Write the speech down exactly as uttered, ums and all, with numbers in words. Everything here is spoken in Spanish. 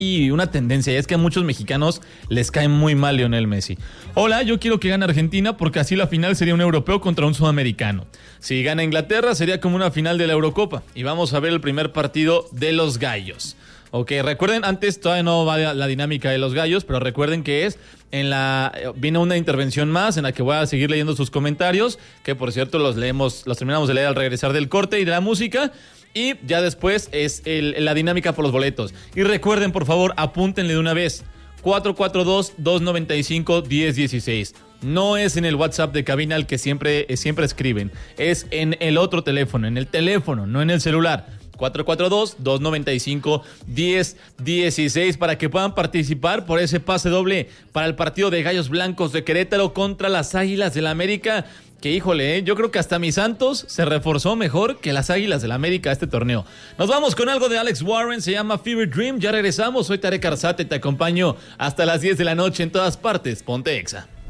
Y una tendencia, y es que a muchos mexicanos les cae muy mal Lionel Messi. Hola, yo quiero que gane Argentina porque así la final sería un europeo contra un sudamericano. Si gana Inglaterra sería como una final de la Eurocopa. Y vamos a ver el primer partido de los gallos. Ok, recuerden, antes todavía no va la dinámica de los gallos, pero recuerden que es en la... Viene una intervención más en la que voy a seguir leyendo sus comentarios, que por cierto los leemos, los terminamos de leer al regresar del corte y de la música. Y ya después es el, la dinámica por los boletos. Y recuerden, por favor, apúntenle de una vez. cuatro cuatro dos, dos nueve cinco, uno cero uno seis. No es en el WhatsApp de cabina al que siempre, siempre escriben. Es en el otro teléfono, en el teléfono, no en el celular. cuatro cuatro dos, dos nueve cinco, uno cero uno seis para que puedan participar por ese pase doble para el partido de Gallos Blancos de Querétaro contra las Águilas del América. Que híjole, ¿eh? Yo creo que hasta mi Santos se reforzó mejor que las Águilas del América este torneo. Nos vamos con algo de Alex Warren, se llama Fever Dream. Ya regresamos, soy Tarek Arzate, te acompaño hasta las diez de la noche en todas partes. Ponte Exa.